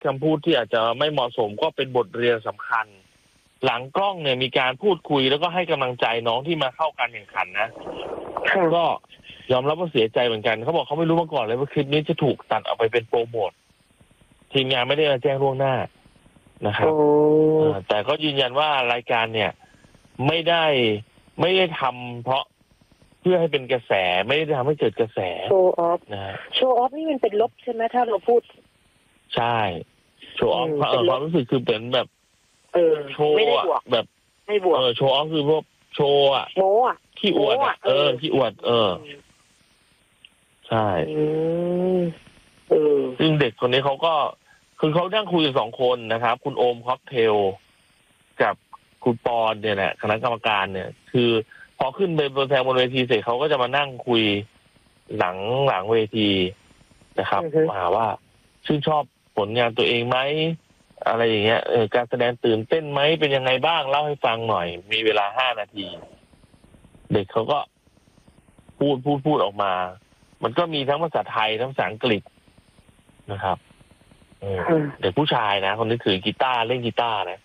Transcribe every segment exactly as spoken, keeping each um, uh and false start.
คำพูดที่อาจจะไม่เหมาะสมก็เป็นบทเรียนสำคัญหลังกล้องเนี่ยมีการพูดคุยแล้วก็ให้กำลังใจน้องที่มาเข้าการแข่งขันนะก็ยอมรับว่าเสียใจเหมือนกันเขาบอกเขาไม่รู้มาก่อนเลยว่าคลิปนี้จะถูกตัดออกไปเป็นโปรโมททีมงานไม่ได้มาแจ้งล่วงหน้านะครับแต่ก็ยืนยันว่ารายการเนี่ยไม่ได้ไม่ได้ทำเพราะเพื่อให้เป็นกระแสไม่ได้ทำให้เกิดกระแสโชว์ออฟนะโชว์ออฟนี่มันเป็นลบใช่ไหมถ้าเราพูดใช่โชว์ออฟความรู้สึกคือเป็นแบบเออโชว์แบบไม่บวกเออโชว์ออฟคือพวกโชว์อ่ะโม้อ่ะขี้อวดอ่ะเออขี้อวดเออใช่เออซึ่งเด็กคนนี้เขาก็คือเขานั่งคุยกันสองคนนะครับคุณโอมค็อกเทลกับคุณปอนเนี่ยแหละคณะกรรมการเนี่ยคือพอขึ้นเป็นตัวแทนบนเวทีเสร็จเขาก็จะมานั่งคุยหลังหลังเวทีนะครับมาว่าชื่นชอบผลงานตัวเองไหมอะไรอย่างเงี้ยเออการแสดงตื่นเต้นไหมเป็นยังไงบ้างเล่าให้ฟังหน่อยมีเวลาห้านาทีเด็กเขาก็พูดพูดพูดออกมามันก็มีทั้งภาษาไทยทั้งภาษาอังกฤษนะครับเด็กผู้ชายนะคนนี้ถือกีตาร์เล่นกีตาร์นะ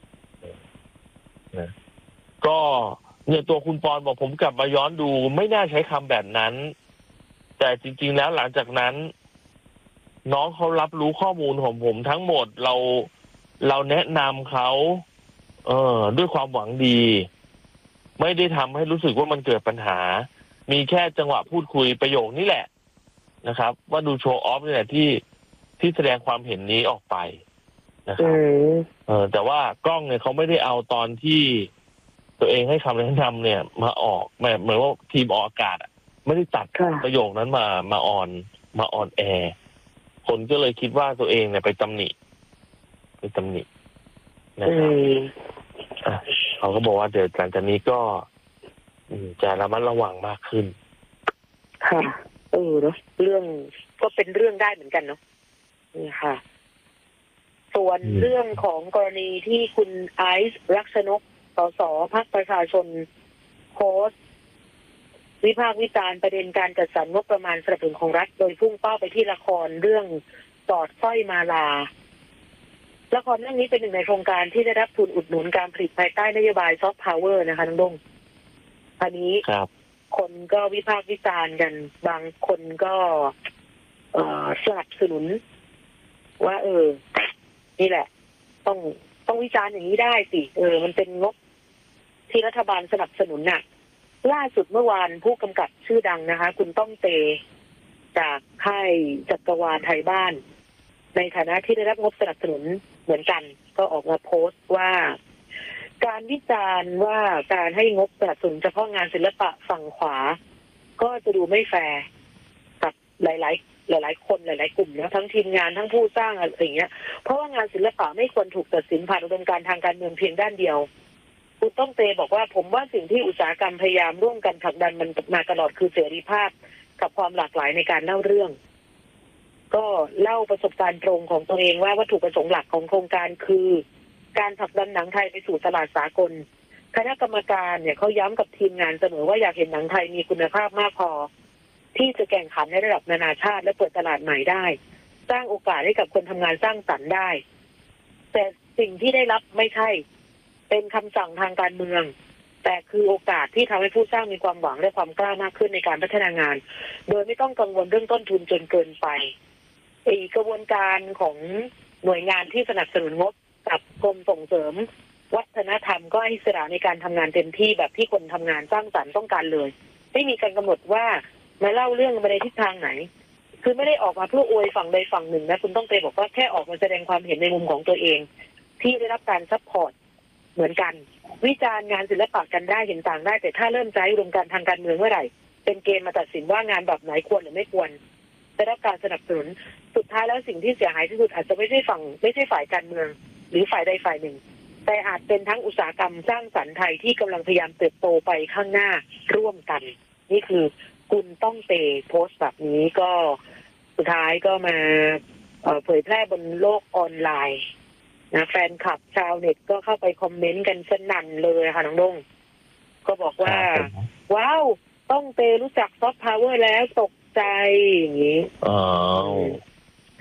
นะก็เนี่ยตัวคุณปอนบอกผมกลับมาย้อนดูไม่น่าใช้คำแบบนั้นแต่จริงๆแล้วหลังจากนั้นน้องเขารับรู้ข้อมูลของผมทั้งหมดเราเราแนะนำเขาเออด้วยความหวังดีไม่ได้ทำให้รู้สึกว่ามันเกิดปัญหามีแค่จังหวะพูดคุยประโยคนี้แหละนะครับว่าดูโชว์ออฟนี่แหละที่ที่แสดงความเห็นนี้ออกไปนะครับเออแต่ว่ากล้องเนี่ยเขาไม่ได้เอาตอนที่ตัวเองให้คำแนะนำเนี่ยมาออกแบบเหมือนว่าทีมออกอากาศอ่ะไม่ได้ตัดประโยคนั้นมามาออนมาออนแอร์คนก็เลยคิดว่าตัวเองเนี่ยไปตำหนิไปตำหนินะครับเขาก็บอกว่าเดี๋ยวหลังจากนี้ก็จะระมัดระวังมากขึ้นค่ะเออเนาะเรื่องก็เป็นเรื่องได้เหมือนกันเนาะนี่ค่ะส่วนเรื่องของกรณีที่คุณไอซ์รักษณกสสพรรคประชาชนโพสต์วิพากษ์วิจารณ์ประเด็นการจัดสรรงบประมาณสนับสนุนของรัฐโดยพุ่งเป้าไปที่ละครเรื่องสอดสร้อยมาลาละครเรื่องนี้เป็นหนึ่งในโครงการที่ได้รับทุนอุดหนุนการผลิตภายใต้นโยบายซอฟต์พาวเวอร์นะคะน้องดงอันนี้คนก็วิพากษ์วิจารณ์กันบางคนก็เอ่อสนับสนุนว่าเออนี่แหละต้องต้องวิจารณ์อย่างนี้ได้สิเออมันเป็นงบที่รัฐบาลสนับสนุนน่ะล่าสุดเมื่อวานผู้กำกับชื่อดังนะคะคุณต้องเตจากค่ายจักรวาลไทยบ้านในฐานะที่ได้รับงบสนับสนุนเหมือนกันก็ออกมาโพสต์ว่าการวิจารณ์ว่าการให้งบสนับสนุนเฉพาะงานศิลปะฝั่งขวาก็จะดูไม่แฟร์กับหลายๆหลายๆคนหลายๆกลุ่มนะทั้งทีมงานทั้งผู้สร้างอะไรอย่างเงี้ยเพราะว่างานศิลปะไม่ควรถูกตัดสินผ่านอุดมการณ์ทางการเมืองเพียงด้านเดียวคุณต้องเตบอกว่าผมว่าสิ่งที่อุตสาหกรรมพยายามร่วมกันผลักดันมันมาตลอดคือเสรีภาพกับความหลากหลายในการเล่าเรื่องก็เล่าประสบการณ์ตรงของตัวเองว่าวัตถุประสงค์หลักของโครงการคือการผลักดันหนังไทยไปสู่ตลาดสากลคณะกรรมการเนี่ยเขาย้ำกับทีมงานเสมอว่าอยากเห็นหนังไทยมีคุณภาพมากพอที่จะแข่งขันในระดับนานาชาติและเปิดตลาดใหม่ได้สร้างโอกาสให้กับคนทำงานสร้างสรรค์ได้แต่สิ่งที่ได้รับไม่ใช่เป็นคำสั่งทางการเมืองแต่คือโอกาสที่ทำให้ผู้สร้างมีความหวังและความกล้ามากขึ้นในการพัฒนางานโดยไม่ต้องกังวลเรื่องต้นทุนจนเกินไปอีกกระบวนการของหน่วยงานที่สนับสนุนงบกับกรมส่งเสริมวัฒนธรรมก็ให้อิสระในการทำงานเต็มที่แบบที่คนทำงานสร้างสรรค์ต้องการเลยไม่มีการกำหนดว่ามาเล่าเรื่องมาในทิศทางไหนคือไม่ได้ออกมาเพื่ออวยฝั่งใดฝั่งหนึ่งนะคุณต้องเตบอกว่าแค่ออกมาแสดงความเห็นในมุมของตัวเองที่ได้รับการซัพพอร์ตเหมือนกันวิจารณ์งานศิลปะกันได้เห็นต่างได้แต่ถ้าเริ่มใช้อุดมการณ์ทางการเมืองเมื่อไหร่เป็นเกณฑ์มาตัดสินว่างานแบบไหนควรหรือไม่ควรได้รับการสนับสนุนสุดท้ายแล้วสิ่งที่เสียหายที่สุดอาจจะไม่ใช่ฝั่งไม่ใช่ฝ่ายการเมืองหรือฝ่ายใดฝ่ายหนึ่งแต่อาจเป็นทั้งอุตสาหกรรมสร้างสรรค์ไทยที่กำลังพยายามเติบโตไปข้างหน้าร่วมกันนี่คือคุณต้องเตโพสต์แบบนี้ก็สุดท้ายก็มาเผยแพร่บนโลกออนไลน์นะแฟนคลับชาวเน็ตก็เข้าไปคอมเมนต์กันสนั่นเลยค่ะน้องดงก็บอกว่าว้าวต้องเตรู้จักซอฟต์พาวเวอร์แล้วตกใจอย่างนี้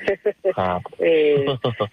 ครับเออ